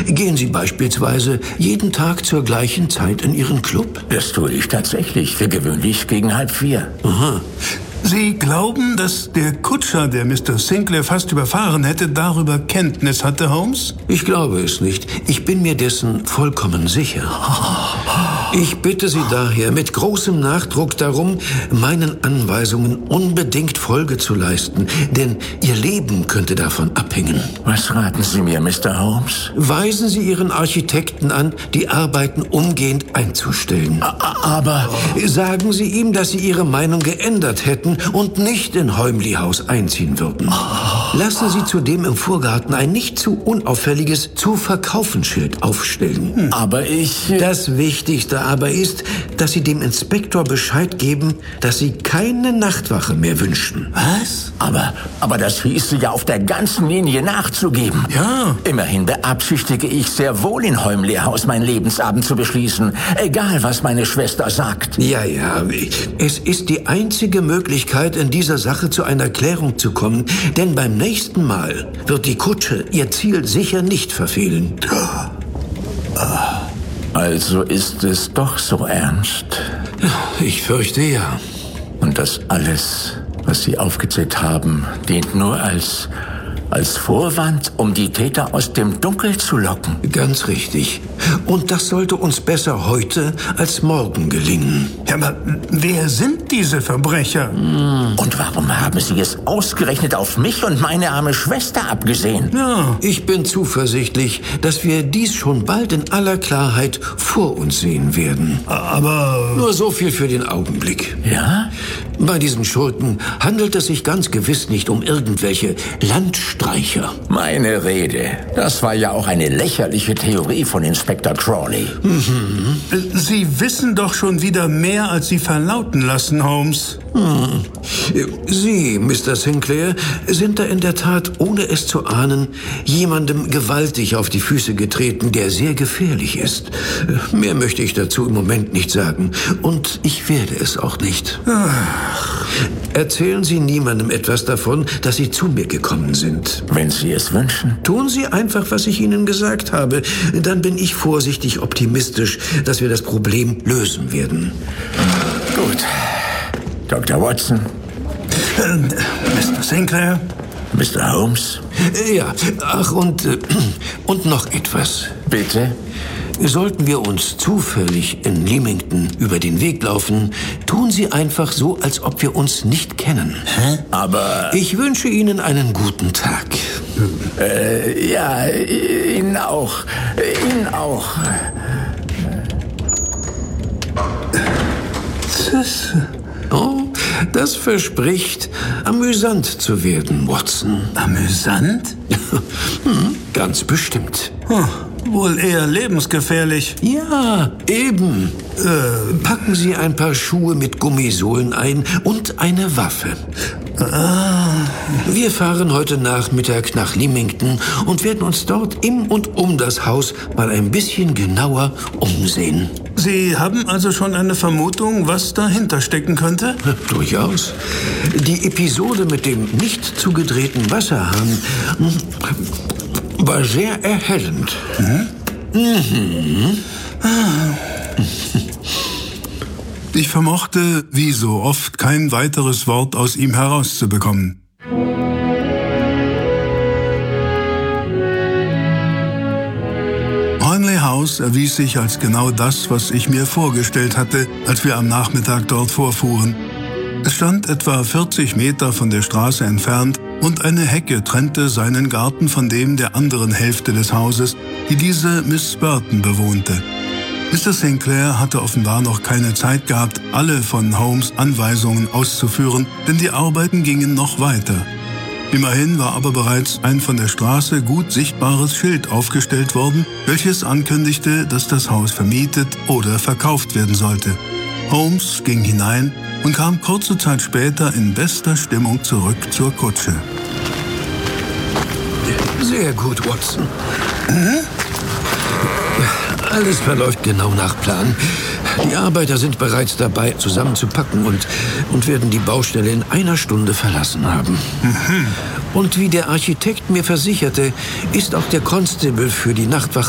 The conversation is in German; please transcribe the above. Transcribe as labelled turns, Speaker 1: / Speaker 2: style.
Speaker 1: Gehen Sie beispielsweise jeden Tag zur gleichen Zeit in Ihren Club?
Speaker 2: Das tue ich tatsächlich, für gewöhnlich gegen 3:30.
Speaker 1: Aha.
Speaker 3: Sie glauben, dass der Kutscher, der Mr. Sinclair fast überfahren hätte, darüber Kenntnis hatte, Holmes?
Speaker 1: Ich glaube es nicht. Ich bin mir dessen vollkommen sicher. Ich bitte Sie daher mit großem Nachdruck darum, meinen Anweisungen unbedingt Folge zu leisten, denn Ihr Leben könnte davon abhängen.
Speaker 2: Was raten Sie mir, Mr. Holmes?
Speaker 1: Weisen Sie Ihren Architekten an, die Arbeiten umgehend einzustellen.
Speaker 2: Aber...
Speaker 1: Sagen Sie ihm, dass Sie Ihre Meinung geändert hätten und nicht in Holmley House einziehen würden. Lassen Sie zudem im Vorgarten ein nicht zu unauffälliges Zu-Verkaufen-Schild aufstellen.
Speaker 2: Aber ich...
Speaker 1: Das Wichtigste aber ist, dass Sie dem Inspektor Bescheid geben, dass Sie keine Nachtwache mehr wünschen.
Speaker 2: Was? Aber das hieße ja auf der ganzen Linie nachzugeben.
Speaker 3: Ja.
Speaker 2: Immerhin beabsichtige ich sehr wohl in Holmley House mein Lebensabend zu beschließen, egal was meine Schwester sagt.
Speaker 1: Ja, es ist die einzige Möglichkeit, in dieser Sache zu einer Klärung zu kommen, denn beim nächsten Mal wird die Kutsche ihr Ziel sicher nicht verfehlen.
Speaker 2: Also ist es doch so ernst.
Speaker 1: Ich fürchte ja.
Speaker 2: Und das alles, was Sie aufgezählt haben, dient nur als Vorwand, um die Täter aus dem Dunkel zu locken.
Speaker 1: Ganz richtig. Und das sollte uns besser heute als morgen gelingen.
Speaker 3: Ja, aber wer sind diese Verbrecher?
Speaker 2: Und warum haben Sie es ausgerechnet auf mich und meine arme Schwester abgesehen?
Speaker 3: Ja.
Speaker 1: Ich bin zuversichtlich, dass wir dies schon bald in aller Klarheit vor uns sehen werden.
Speaker 3: Aber...
Speaker 1: Nur so viel für den Augenblick.
Speaker 2: Ja?
Speaker 1: Bei diesen Schurken handelt es sich ganz gewiss nicht um irgendwelche Landstreicher.
Speaker 2: Meine Rede. Das war ja auch eine lächerliche Theorie von Inspektor Crawley.
Speaker 3: Sie wissen doch schon wieder mehr, als Sie verlauten lassen, Holmes.
Speaker 1: Sie, Mr. Sinclair, sind da in der Tat, ohne es zu ahnen, jemandem gewaltig auf die Füße getreten, der sehr gefährlich ist. Mehr möchte ich dazu im Moment nicht sagen. Und ich werde es auch nicht. Erzählen Sie niemandem etwas davon, dass Sie zu mir gekommen sind.
Speaker 2: Wenn Sie es wünschen.
Speaker 1: Tun Sie einfach, was ich Ihnen gesagt habe. Dann bin ich vorsichtig optimistisch, dass wir das Problem lösen werden.
Speaker 2: Gut. Dr. Watson.
Speaker 3: Mr. Sinclair?
Speaker 2: Mr. Holmes.
Speaker 1: Ja, ach und noch etwas.
Speaker 2: Bitte?
Speaker 1: Sollten wir uns zufällig in Leamington über den Weg laufen, tun Sie einfach so, als ob wir uns nicht kennen.
Speaker 2: Aber...
Speaker 1: Ich wünsche Ihnen einen guten Tag.
Speaker 2: Ja, Ihnen auch. Ihnen auch.
Speaker 1: Oh, das verspricht, amüsant zu werden, Watson.
Speaker 3: Amüsant?
Speaker 1: Ganz bestimmt.
Speaker 3: Wohl eher lebensgefährlich.
Speaker 1: Ja, eben. Packen Sie ein paar Schuhe mit Gummisohlen ein und eine Waffe. Wir fahren heute Nachmittag nach Leamington und werden uns dort im und um das Haus mal ein bisschen genauer umsehen.
Speaker 3: Sie haben also schon eine Vermutung, was dahinter stecken könnte?
Speaker 1: Durchaus. Die Episode mit dem nicht zugedrehten Wasserhahn war sehr erhellend.
Speaker 3: Ich vermochte, wie so oft, kein weiteres Wort aus ihm herauszubekommen. Holmley House erwies sich als genau das, was ich mir vorgestellt hatte, als wir am Nachmittag dort vorfuhren. Es stand etwa 40 Meter von der Straße entfernt und eine Hecke trennte seinen Garten von dem der anderen Hälfte des Hauses, die diese Miss Burton bewohnte. Mr. Sinclair hatte offenbar noch keine Zeit gehabt, alle von Holmes' Anweisungen auszuführen, denn die Arbeiten gingen noch weiter. Immerhin war aber bereits ein von der Straße gut sichtbares Schild aufgestellt worden, welches ankündigte, dass das Haus vermietet oder verkauft werden sollte. Holmes ging hinein und kam kurze Zeit später in bester Stimmung zurück zur Kutsche.
Speaker 1: Sehr gut, Watson. Alles verläuft genau nach Plan. Die Arbeiter sind bereits dabei, zusammenzupacken und werden die Baustelle in einer Stunde verlassen haben. Und wie der Architekt mir versicherte, ist auch der Constable für die Nachtwache